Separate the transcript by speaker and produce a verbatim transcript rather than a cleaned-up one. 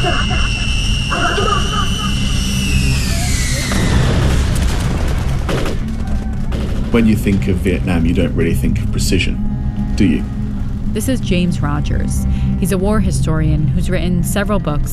Speaker 1: When you think of Vietnam, you don't really think of precision, do you?
Speaker 2: This is James Rogers. He's a war historian who's written several books